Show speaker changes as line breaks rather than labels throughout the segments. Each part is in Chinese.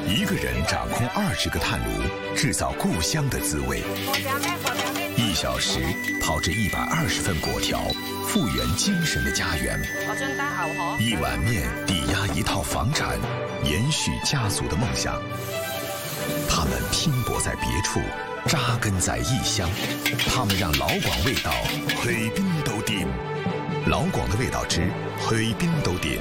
一个人掌控20个炭炉，制造故乡的滋味。1小时炮制120份粿条，复原精神的家园。1碗面抵押1套房产，延续家族的梦想。他们拼搏在别处，扎根在异乡。他们让老广味道去边都掂。老广的味道之去边都掂。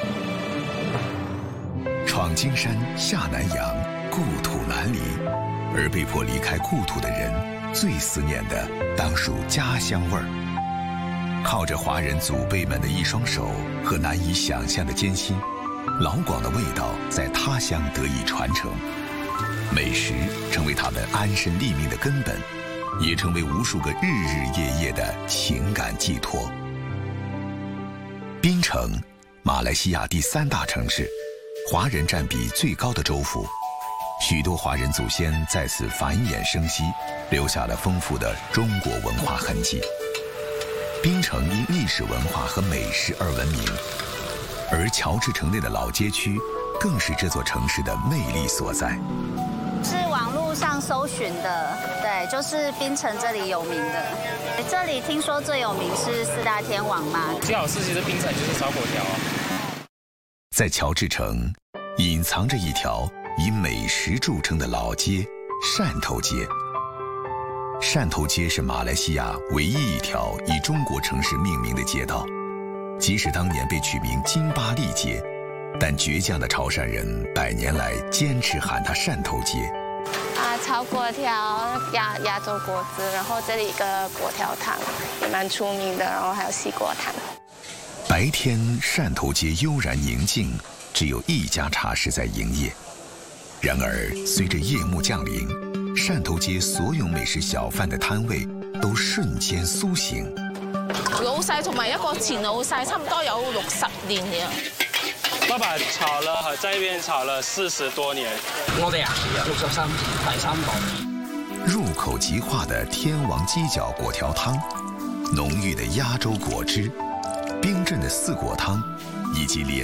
闯金山下南洋，故土难离，而被迫离开故土的人，最思念的当属家乡味儿。靠着华人祖辈们的一双手和难以想象的艰辛，老广的味道在他乡得以传承。美食成为他们安身立命的根本，也成为无数个日日夜夜的情感寄托。槟城，马来西亚第3大城市，华人占比最高的州府，许多华人祖先在此繁衍生息，留下了丰富的中国文化痕迹。槟城因历史文化和美食而闻名，而乔治城内的老街区更是这座城市的魅力所在。
是网络上搜寻的，对，就是槟城这里有名的。这里听说最有名是4大天王嘛。
最好吃其实槟城就是烧粿条啊。
在乔治城，隐藏着一条以美食著称的老街——汕头街。汕头街是马来西亚唯一一条以中国城市命名的街道，即使当年被取名金巴利街，但倔强的潮汕人100年来坚持喊它汕头街。
炒粿条、亚洲果子，然后这里一个粿条汤也蛮出名的，然后还有西瓜汤。
白天汕头街悠然宁静，只有一家茶室在营业。然而随着夜幕降临，汕头街所有美食小贩的摊位都瞬間甦醒。
老細同埋一個前老細差唔多有60年嘅。
爸爸炒了，在这边炒了40多年。
我哋63第3代。
入口即化的天王鸡脚粿条汤，浓郁的鸭粥果汁，冰镇的4果汤，以及连